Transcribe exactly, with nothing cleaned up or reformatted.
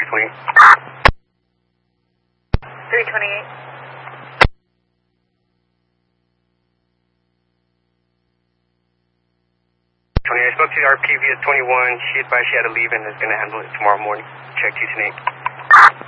twenty-eight. three twenty-eight. twenty-eight, I spoke to our P V at twenty-one. She advised she had to leave and is going to handle it tomorrow morning. Check two ten eight.